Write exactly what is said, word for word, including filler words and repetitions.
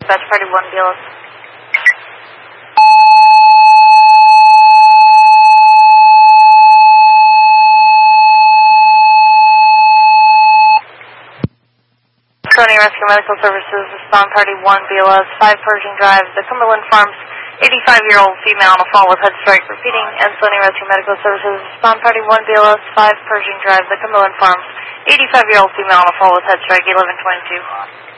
dispatch party one B L S. Sony Rescue Medical Services, respond party one B L S, five Pershing Drive, the Cumberland Farms, eighty-five-year-old female on a fall with head strike, repeating, and Sony Rescue Medical Services, respond party one B L S, five Pershing Drive, the Cumberland Farms, eighty-five-year-old female on a fall with head strike, eleven twenty-two.